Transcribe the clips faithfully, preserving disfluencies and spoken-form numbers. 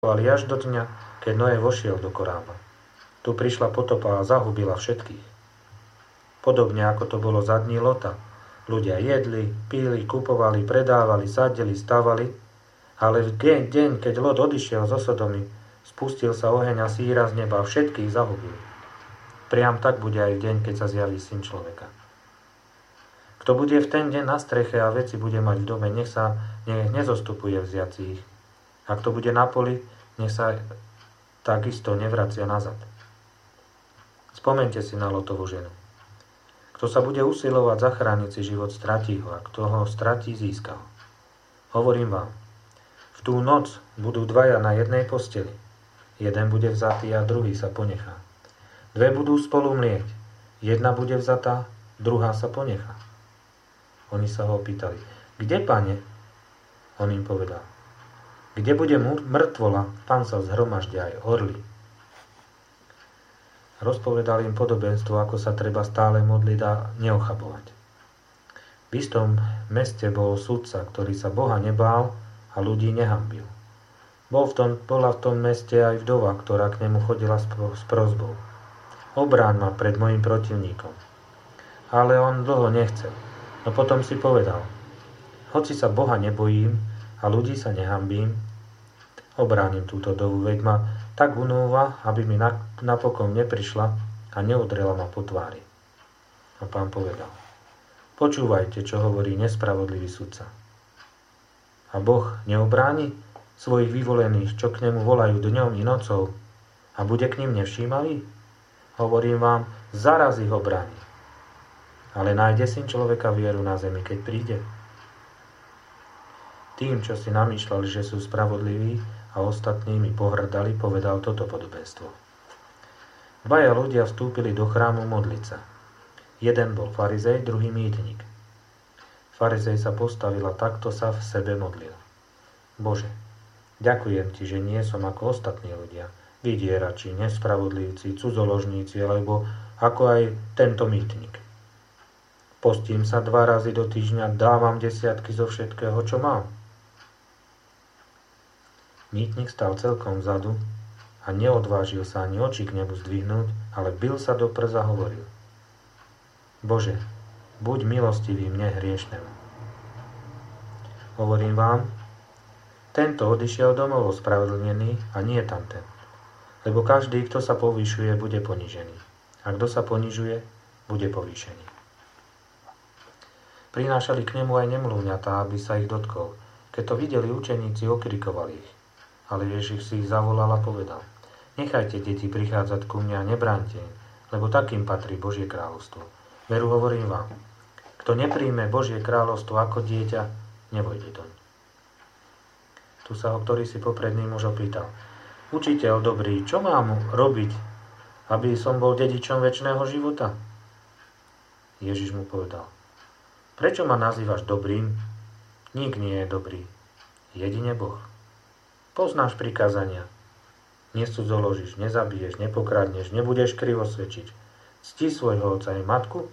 až do dňa, keď Noé vošiel do korába. Tu prišla potopa a zahubila všetkých. Podobne ako to bolo za dní Lota. Ľudia jedli, pili, kupovali, predávali, sadili, stavali, ale v deň, deň, keď Lot odišiel zo Sodomy, spustil sa oheň a síra z neba a všetkých zahubil. Priam tak bude aj v deň, keď sa zjaví Syn človeka. Kto bude v ten deň na streche a veci bude mať v dome, nech sa nech nezostupuje vziaci ich. A kto bude na poli, nech sa takisto nevracia nazad. Spomeňte si na Lotovú ženu. Kto sa bude usilovať zachrániť si život, stratí ho, a kto ho stratí, získa ho. Hovorím vám, v tú noc budú dvaja na jednej posteli. Jeden bude vzatý a druhý sa ponechá. Dve budú spolu mlieť. Jedna bude vzatá, druhá sa ponechá. Oni sa ho opýtali, kde, pane? On im povedal, kde bude mŕtvola, tam sa zhromaždia aj orly. Rozpovedal im podobenstvo, ako sa treba stále modliť a neochabovať. V istom meste bol sudca, ktorý sa Boha nebál a ľudí nehanbil. Bol v tom, bola v tom meste aj vdova, ktorá k nemu chodila s, s prosbou. Obráň ma pred mojim protivníkom. Ale on dlho nechcel. No potom si povedal, hoci sa Boha nebojím a ľudí sa nehambím, obránim túto dovu, veď ma tak unúva, aby mi napokon neprišla a neudrela ma po tvári. A pán povedal, počúvajte, čo hovorí nespravodlivý sudca. A Boh neobráni svojich vyvolených, čo k nemu volajú dňom i nocou, a bude k ním nevšímavý? Hovorím vám, zaraz ich obráni. Ale nájde Syn človeka vieru na zemi, keď príde? Tým, čo si namýšľali, že sú spravodliví a ostatnými pohrdali, povedal toto podobenstvo. Dvaja ľudia vstúpili do chrámu modliť sa. Jeden bol farizej, druhý mýtnik. Farizej sa postavil a takto sa v sebe modlil. Bože, ďakujem ti, že nie som ako ostatní ľudia, vydierači, nespravodlivci, cudzoložníci, alebo ako aj tento mýtnik. Postím sa dva razy do týždňa, dávam desiatky zo všetkého, čo mám. Mýtnik stal celkom vzadu a neodvážil sa ani oči k nebu zdvihnúť, ale bil sa do prs a hovoril, Bože, buď milostivý mne hriešnemu. Hovorím vám, tento odišiel domov ospravedlnený a nie tamten. Lebo každý, kto sa povyšuje, bude ponižený. A kto sa ponižuje, bude povýšený. Prinášali k nemu aj nemluvňatá, aby sa ich dotkol. Keď to videli učeníci, okrikovali ich. Ale Ježiš si ich zavolal a povedal, nechajte deti prichádzať ku mne a nebránte im, lebo takým patrí Božie kráľovstvo. Veru hovorím vám, kto nepríjme Božie kráľovstvo ako dieťa, nevojde doň. Tu sa ho ktorý si popredný muž opýtal, učiteľ dobrý, čo mám robiť, aby som bol dedičom večného života? Ježiš mu povedal, prečo ma nazývaš dobrým? Nik nie je dobrý, jedine Boh. Poznáš prikázania. Nesudzoložíš, nezabiješ, nepokradneš, nebudeš krivo svedčiť. Cti svojho otca i matku?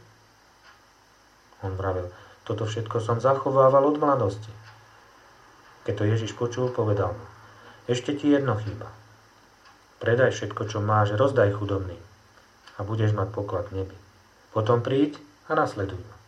On vravel, toto všetko som zachovával od mladosti. Keď to Ježiš počul, povedal mu, ešte ti jedno chýba. Predaj všetko, čo máš, rozdaj chudobným a budeš mať poklad v nebi. Potom príď a nasleduj ma.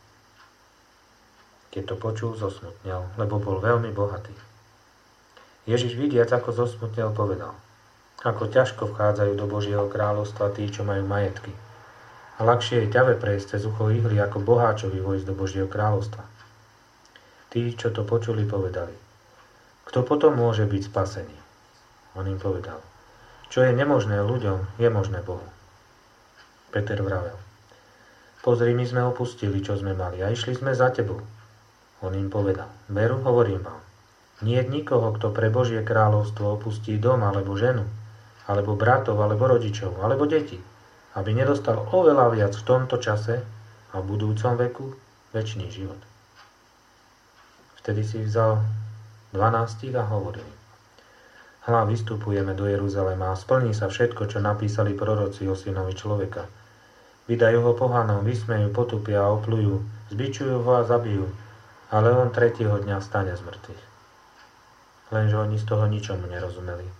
Keď to počul, zosmutnel, lebo bol veľmi bohatý. Ježiš vidiac, ako zosmutnel, povedal, ako ťažko vchádzajú do Božieho kráľovstva tí, čo majú majetky. A ľahšie je ťave prejsť cez ucho ihly, ako boháčovi vojsť do Božieho kráľovstva. Tí, čo to počuli, povedali, kto potom môže byť spasený? On im povedal, čo je nemožné ľuďom, je možné Bohu. Peter vravel, pozri, my sme opustili, čo sme mali a išli sme za tebou. On im povedal, veru, hovorím vám, nie je nikoho, kto pre Božie kráľovstvo opustí dom, alebo ženu, alebo bratov, alebo rodičov, alebo deti, aby nedostal oveľa viac v tomto čase a v budúcom veku večný život. Vtedy si vzal dvanástich a hovoril, hľa, vystupujeme do Jeruzalema a splní sa všetko, čo napísali proroci o synovi človeka. Vydajú ho pohanom, vysmejú, potupia a oplujú, zbičujú ho a zabijú, ale on tretieho dňa vstane z mŕtvych. Lenže oni z toho ničomu nerozumeli.